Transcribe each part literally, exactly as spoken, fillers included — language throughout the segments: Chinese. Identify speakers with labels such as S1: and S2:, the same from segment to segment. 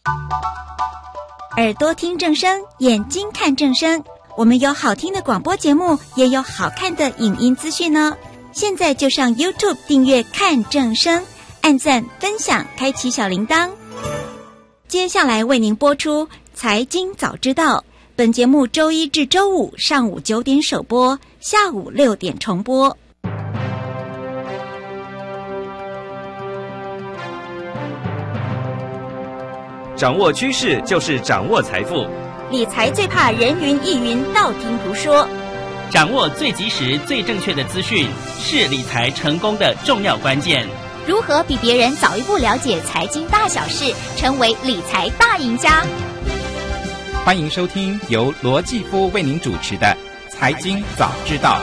S1: 耳朵听正声，眼睛看正声。我们有好听的广播节目，也有好看的影音资讯呢。现在就上 YouTube 订阅看正声，按赞分享，开启小铃铛。接下来为您播出财经早知道，本节目周一至周五上午九点首播，下午六点重播。
S2: 掌握趋势就是掌握财富，
S1: 理财最怕人云亦云，道听途说。
S3: 掌握最及时、最正确的资讯，是理财成功的重要关键。
S4: 如何比别人早一步了解财经大小事，成为理财大赢家？
S5: 欢迎收听由罗继夫为您主持的《财经早知道》。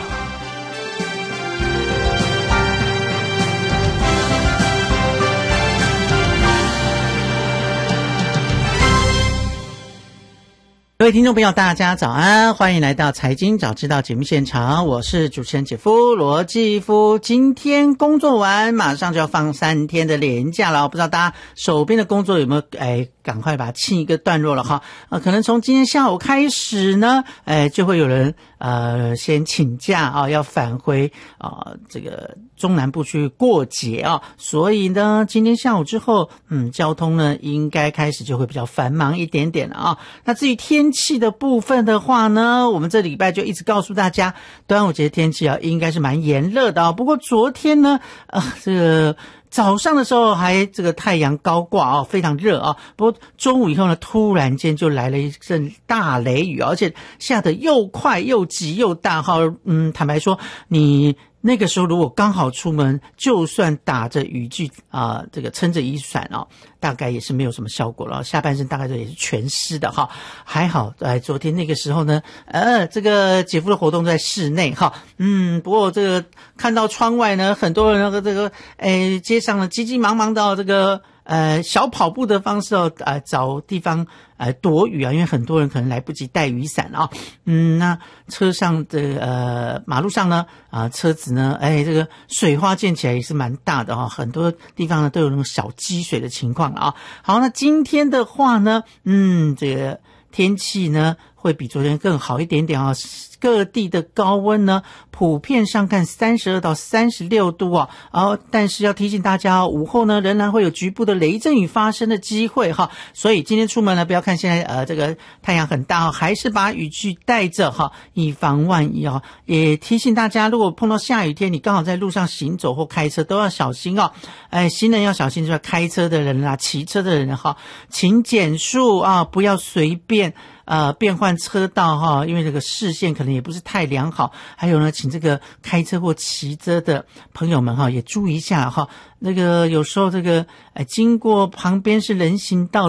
S6: 各位听众朋友大家早安，欢迎来到财经早知道节目现场，我是主持人姐夫罗继夫。今天工作完马上就要放三天的连假了，不知道大家手边的工作有没有哎赶快把它清一个段落了哈。呃可能从今天下午开始呢，哎就会有人呃先请假啊，要返回啊、呃、这个中南部去过节啊，所以呢今天下午之后嗯交通呢应该开始就会比较繁忙一点点了啊。那至于天气的部分的话呢，我们这礼拜就一直告诉大家，端午节天气啊应该是蛮炎热的啊。不过昨天呢呃这个早上的时候还这个太阳高挂哦，非常热啊。不过中午以后呢，突然间就来了一阵大雷雨，而且下得又快又急又大哈。嗯，坦白说，你那个时候如果刚好出门，就算打着雨具啊、呃，这个撑着雨伞哦，大概也是没有什么效果了。下半身大概也是全湿的哈。还好，哎，昨天那个时候呢，呃，这个姐夫的活动在室内哈。嗯，不过这个看到窗外呢，很多人那个这个哎街上呢急急忙忙的这个呃小跑步的方式哦，呃找地方呃躲雨啊，因为很多人可能来不及带雨伞啊。嗯，那车上的呃马路上呢啊、呃、车子呢，哎这个水花溅起来也是蛮大的哈、哦，很多地方呢都有那种小积水的情况了啊。好，那今天的话呢，嗯这个天气呢会比昨天更好一点点啊、哦。各地的高温呢，普遍上看三十二到三十六度啊，然后但是要提醒大家，午后呢仍然会有局部的雷阵雨发生的机会哈，所以今天出门呢，不要看现在呃这个太阳很大，还是把雨具带着哈，以防万一啊。也提醒大家，如果碰到下雨天，你刚好在路上行走或开车，都要小心哦。哎，行人要小心，就是开车的人啦、骑车的人哈，请减速啊，不要随便。呃，变换车道哈，因为这个视线可能也不是太良好。还有呢，请这个开车或骑车的朋友们哈，也注意一下哈。那个有时候这个呃，经过旁边是人行道。